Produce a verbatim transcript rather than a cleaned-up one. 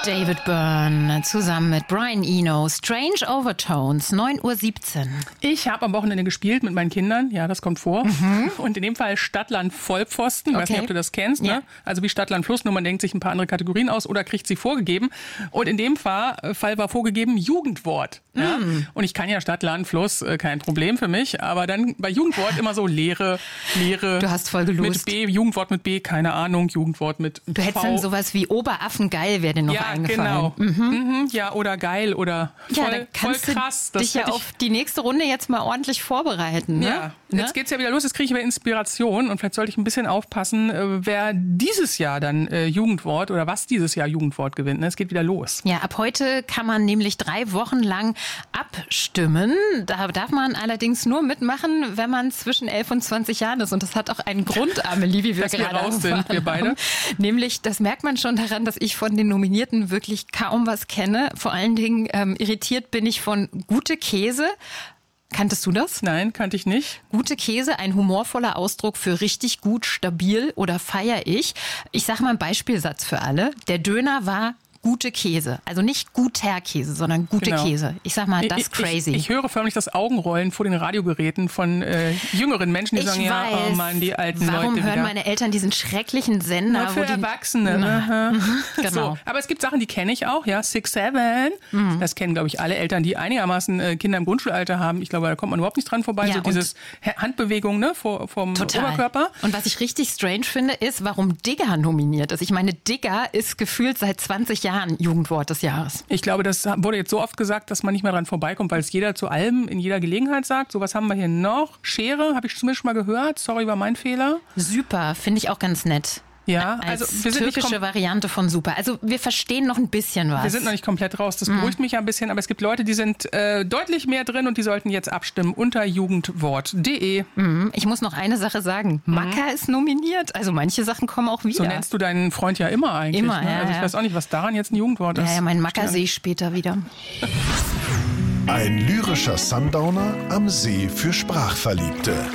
David Byrne zusammen mit Brian Eno. Strange Overtones, neun Uhr siebzehn. Ich habe am Wochenende gespielt mit meinen Kindern. Ja, das kommt vor. Mhm. Und in dem Fall Stadtland Vollpfosten. Ich okay. weiß nicht, ob du das kennst. Ne? Ja. Also wie Stadtland Fluss, nur man denkt sich ein paar andere Kategorien aus oder kriegt sie vorgegeben. Und in dem Fall, Fall war vorgegeben Jugendwort. Ja? Mhm. Und ich kann ja Stadtland Fluss, kein Problem für mich. Aber dann bei Jugendwort immer so Leere, Leere. Du hast voll gelust. Mit B, Jugendwort mit B, keine Ahnung. Jugendwort mit Du hättest V. dann sowas wie Oberaffengeil wäre dir noch ja, eingefallen. Genau. Mhm. Mhm, ja, oder geil oder voll, ja, dann kannst voll krass. Du dich ja auf die nächste Runde jetzt mal ordentlich vorbereiten. Ne? Ja, jetzt ne? geht's ja wieder los. Jetzt kriege ich wieder Inspiration und vielleicht sollte ich ein bisschen aufpassen, wer dieses Jahr dann äh, Jugendwort oder was dieses Jahr Jugendwort gewinnt. Ne? Es geht wieder los. Ja, ab heute kann man nämlich drei Wochen lang abstimmen. Da darf man allerdings nur mitmachen, wenn man zwischen elf und zwanzig Jahren ist. Und das hat auch einen Grund, Amelie, wie wir dass gerade wir raus sind, wir beide. Nämlich, das merkt man schon daran, dass ich von den Nominierten wirklich kaum was kenne. Vor allen Dingen ähm, irritiert bin ich von Gute Käse. Kanntest du das? Nein, kannte ich nicht. Gute Käse, ein humorvoller Ausdruck für richtig gut, stabil oder feier ich. Ich sage mal einen Beispielsatz für alle. Der Döner war gute Käse. Also nicht guter Käse, sondern gute genau. Käse. Ich sag mal, das ist crazy. Ich, ich höre förmlich das Augenrollen vor den Radiogeräten von äh, jüngeren Menschen, die ich sagen, weiß. ja, oh Mann, die alten Warum Leute hören wieder. meine Eltern diesen schrecklichen Sender? Nur für wo die Erwachsene. Na, genau. So, aber es gibt Sachen, die kenne ich auch, ja, Six Seven. Mhm. Das kennen, glaube ich, alle Eltern, die einigermaßen äh, Kinder im Grundschulalter haben. Ich glaube, da kommt man überhaupt nicht dran vorbei. Ja, so dieses Handbewegung ne, vor, vom total. Oberkörper. Und was ich richtig strange finde, ist, warum Digger nominiert ist. Ich meine, Digger ist gefühlt seit zwanzig Jahren Jugendwort des Jahres. Ich glaube, das wurde jetzt so oft gesagt, dass man nicht mehr dran vorbeikommt, weil es jeder zu allem in jeder Gelegenheit sagt. So, was haben wir hier noch? Schere, habe ich zumindest schon mal gehört. Sorry, war mein Fehler. Super, finde ich auch ganz nett. Ja, als also wir sind türkische nicht kom- Variante von super. Also wir verstehen noch ein bisschen was. Wir sind noch nicht komplett raus. Das beruhigt mhm. mich ja ein bisschen. Aber es gibt Leute, die sind äh, deutlich mehr drin und die sollten jetzt abstimmen unter jugendwort punkt de. Mhm. Ich muss noch eine Sache sagen. Mhm. Macker ist nominiert. Also manche Sachen kommen auch wieder. So nennst du deinen Freund ja immer eigentlich. Immer, ne? ja, Also ich ja. weiß auch nicht, was daran jetzt ein Jugendwort ist. Ja, ja, meinen Macker sehe ich später wieder. Ein lyrischer Sundowner am See für Sprachverliebte.